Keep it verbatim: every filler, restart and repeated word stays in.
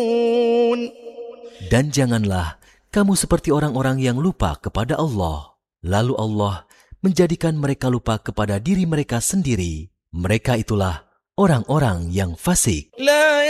Dan janganlah kamu seperti orang-orang yang lupa kepada Allah. Lalu Allah menjadikan mereka lupa kepada diri mereka sendiri. Mereka itulah orang-orang yang fasik.